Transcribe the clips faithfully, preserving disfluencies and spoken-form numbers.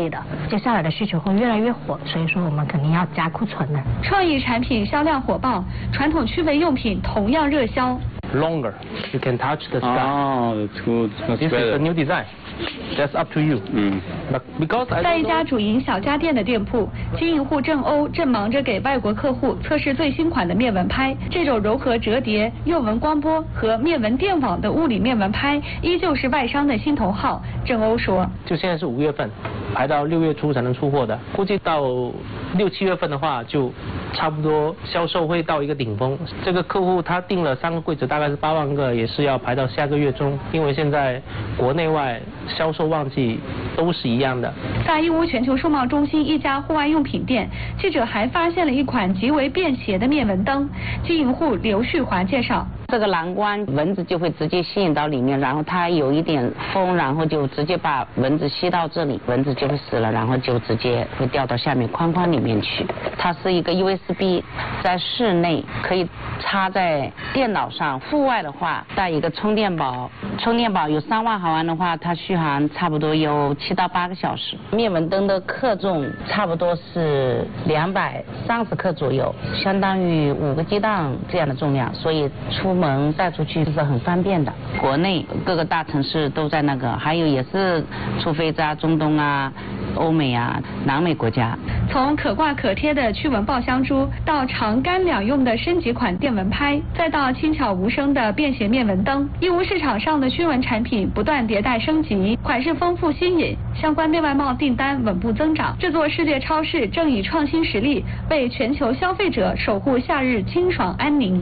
的，接下来的需求会越来越火，所以说我们肯定要加库存的。 创意产品销量火爆，传统驱蚊用品同样热销。 Longer, you can touch the sky. Oh, that's good. That's This better. is a new design. That's up to you. 嗯。 But because I 在一家主营小家电的店铺，经营户郑欧正忙着给外国客户测试最新款的灭蚊拍。这种柔和折叠、诱蚊光波和灭蚊电网的物理灭蚊拍，依旧是外商的心头好。郑欧说：“ 就现在是五月份，排到六月初才能出货的，估计到六七月份的话，就差不多销售会到一个顶峰。这个客户他订了三个柜子，大概是八万个，也是要排到下个月中，因为现在国内外销售旺季都是一样的。” 在义乌全球数贸中心一家户外用品店，记者还发现了一款极为便携的灭蚊灯。经营户刘旭华介绍。 这个栏杆蚊子就会直接吸引到里面，然后它有一点风，然后就直接把蚊子吸到这里，蚊子就会死了，然后就直接会掉到下面框框里面去。它是一个 U S B， 在室内可以插在电脑上，户外的话带一个充电宝，充电宝有三万毫安的话，它续航差不多有七到八个小时。灭蚊灯的克重差不多是两百三十克左右，相当于五个鸡蛋这样的重量，所以出门带出去是很方便的。国内各个大城市都在那个，还有也是除非在中东啊、欧美啊、南美国家。 从可挂可贴的驱蚊爆香珠，到长干两用的升级款电蚊拍，再到轻巧无声的便携灭蚊灯，义乌市场上的驱蚊产品不断迭代升级，款式丰富新颖，相关内外贸订单稳步增长。这座世界超市正以创新实力为全球消费者守护夏日清爽安宁。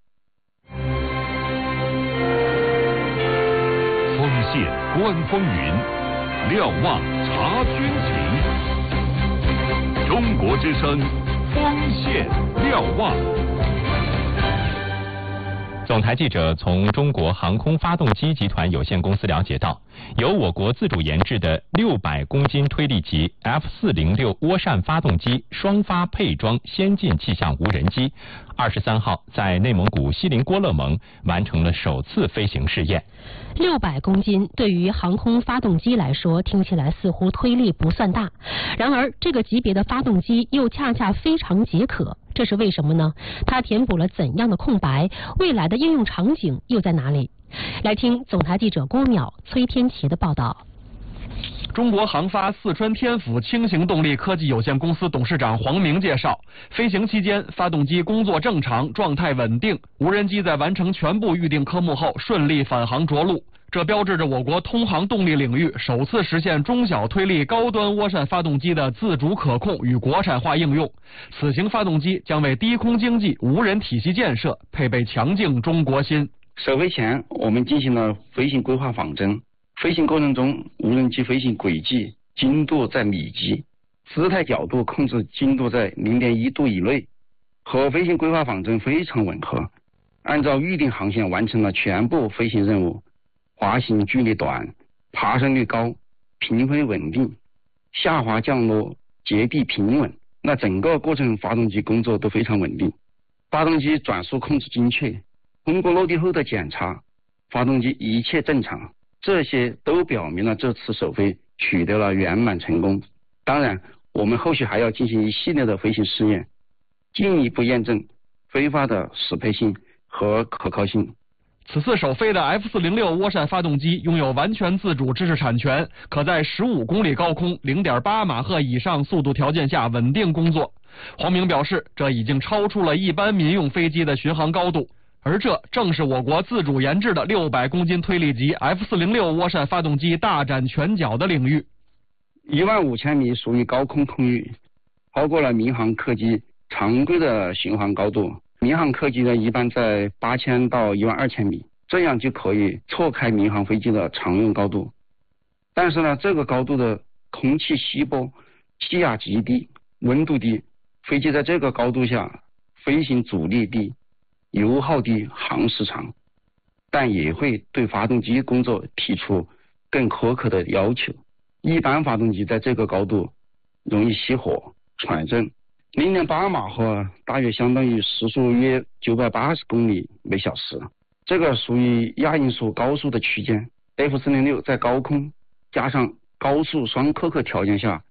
锋线观风云，瞭望察军情。中国之声，锋线瞭望。 总台记者从中国航空发动机集团有限公司了解到，由我国自主研制的六百公斤推力级 F 四零六涡扇发动机双发配装先进气象无人机，二十三号在内蒙古锡林郭勒盟完成了首次飞行试验。 六百公斤对于航空发动机来说，听起来似乎推力不算大，然而这个级别的发动机又恰恰非常解渴。这是为什么呢？它填补了怎样的空白？未来的应用场景又在哪里？来听总台记者郭淼、崔天琪的报道。 中国航发四川天府轻型动力科技有限公司董事长黄明介绍，飞行期间发动机工作正常，状态稳定，无人机在完成全部预定科目后顺利返航着陆。这标志着我国通航动力领域首次实现中小推力高端涡扇发动机的自主可控与国产化应用。此型发动机将为低空经济无人体系建设配备强劲中国心。 首飞前，我们进行了飞行规划仿真。飞行过程中，无人机飞行轨迹精度在米级，姿态角度控制精度在 零点一 度以内，和飞行规划仿真非常吻合。按照预定航线完成了全部飞行任务，滑行距离短，爬升率高，平飞稳定，下滑降落结地平稳。那整个过程发动机工作都非常稳定，发动机转速控制精确，通过落地后的检查，发动机一切正常。这些都表明了这次首飞取得了圆满成功。当然，我们后续还要进行一系列的飞行试验，进一步验证飞发的适配性和可靠性。 此次首飞的 F 四零六涡扇发动机拥有完全自主知识产权，可在十五公里高空 零点八马赫以上速度条件下稳定工作。黄明表示，这已经超出了一般民用飞机的巡航高度。而这正是我国自主研制的六百公斤推力级 F 四零六涡扇发动机大展拳脚的领域。 一万五千米属于高空空域，超过了民航客机常规的巡航高度。民航客机呢，一般在八千到一万二千米，这样就可以错开民航飞机的常用高度。但是呢，这个高度的空气稀薄，气压极低，温度低，飞机在这个高度下飞行阻力低，油耗低，航时长，但也会对发动机工作提出更苛刻的要求。一般发动机在这个高度容易熄火、喘震。零点八马赫大约相当于时速约九百八十公里每小时，这个属于亚音速高速的区间。F 四零六在高空加上高速双苛刻条件下